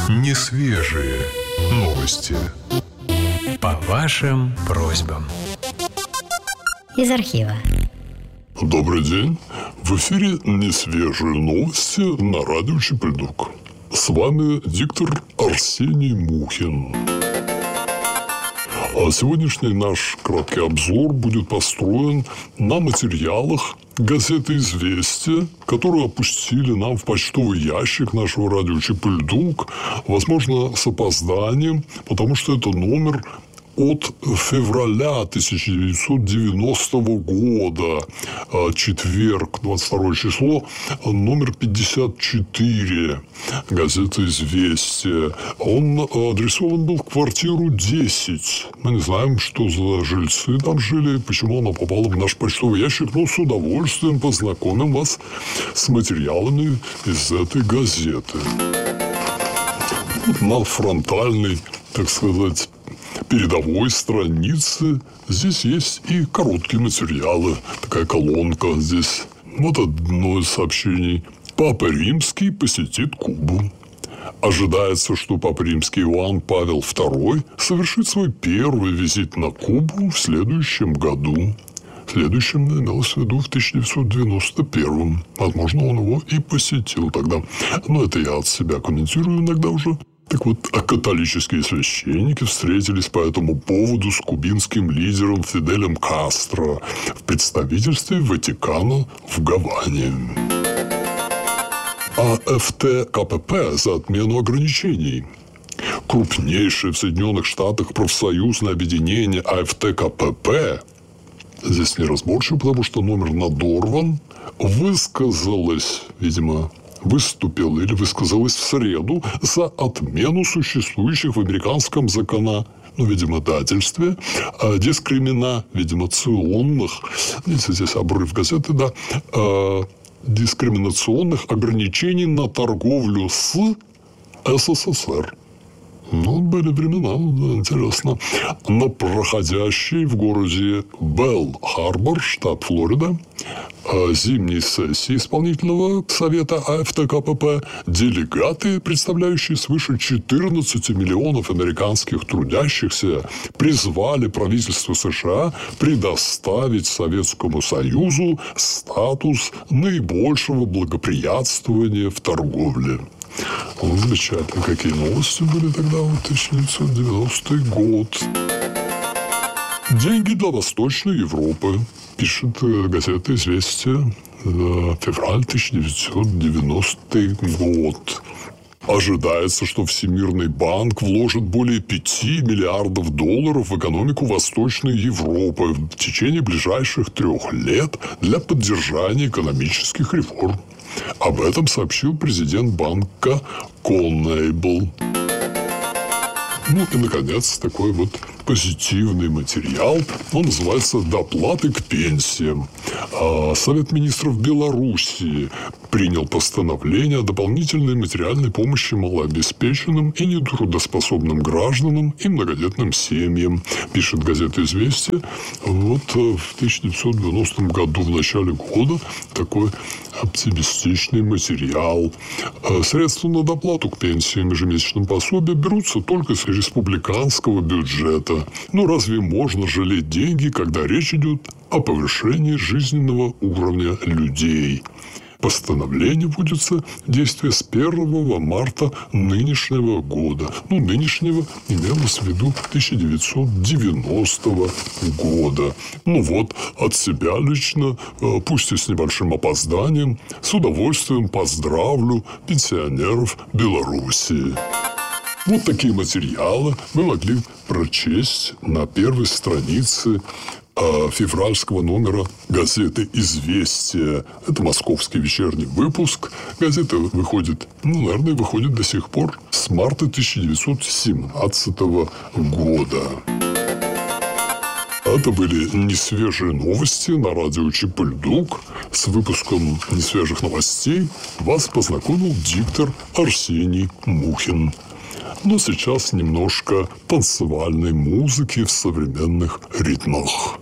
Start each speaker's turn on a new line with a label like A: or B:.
A: Несвежие новости. По вашим просьбам.
B: Из архива.
C: Добрый день. В эфире «Несвежие новости» на радио Чепельдук. С вами диктор Арсений Мухин. А сегодняшний наш краткий обзор будет построен на материалах газеты «Известия», которые опустили нам в почтовый ящик нашего радио Чепельдук, возможно, с опозданием, потому что это номер от февраля 1990 года, четверг, 22 число, номер 54 газеты «Известия». Он адресован был в квартиру 10. Мы не знаем, что за жильцы там жили, почему она попала в наш почтовый ящик, но с удовольствием познакомим вас с материалами из этой газеты. На фронтальной, так сказать, передовой страницы здесь есть и короткие материалы. Такая колонка здесь. Вот одно из сообщений. Папа Римский посетит Кубу. Ожидается, что Папа Римский Иоанн Павел II совершит свой первый визит на Кубу в следующем году. В следующем имелось в виду в 1991. Возможно, он его и посетил тогда. Но это я от себя комментирую иногда уже. Так вот, а католические священники встретились по этому поводу с кубинским лидером Фиделем Кастро в представительстве Ватикана в Гаване. АФТ-КПП за отмену ограничений. Крупнейшее в Соединенных Штатах профсоюзное объединение АФТ-КПП, здесь неразборчиво, потому что номер надорван, высказалось, видимо, выступила или высказалась в среду за отмену существующих в американском законодательстве дискриминационных, здесь обрыв газеты, да, дискриминационных ограничений на торговлю с СССР. Ну, были времена, да, интересно. На проходящей в городе Белл-Харбор, штат Флорида, зимней сессии исполнительного совета АФТ-КПП делегаты, представляющие свыше 14 миллионов американских трудящихся, призвали правительство США предоставить Советскому Союзу статус наибольшего благоприятствования в торговле. Замечательно, какие новости были тогда, 1990 год. Деньги для Восточной Европы, пишет газета «Известия», февраль 1990 год. Ожидается, что Всемирный банк вложит более 5 миллиардов долларов в экономику Восточной Европы в течение ближайших 3 лет для поддержания экономических реформ. Об этом сообщил президент банка Коннейбл. Ну и, наконец, такой вот позитивный материал. Он называется «Доплаты к пенсиям». Совет министров Белоруссии принял постановление о дополнительной материальной помощи малообеспеченным и нетрудоспособным гражданам и многодетным семьям, пишет газета «Известия». Вот в 1990 году, в начале года, такой оптимистичный материал. Средства на доплату к пенсиям и ежемесячным пособиям берутся только из республиканского бюджета. Но разве можно жалеть деньги, когда речь идет о повышении жизненного уровня людей? Постановление вводится в действие с 1 марта нынешнего года. Ну, нынешнего имелось в виду 1990 года. Ну вот, от себя лично, пусть и с небольшим опозданием, с удовольствием поздравлю пенсионеров Белоруссии. Вот такие материалы мы могли прочесть на первой странице февральского номера газеты «Известия». Это московский вечерний выпуск. Газета выходит, наверное, выходит до сих пор с марта 1917 года. Это были несвежие новости на радио Чепельдук. С выпуском несвежих новостей вас познакомил диктор Арсений Мухин. Но сейчас немножко танцевальной музыки в современных ритмах.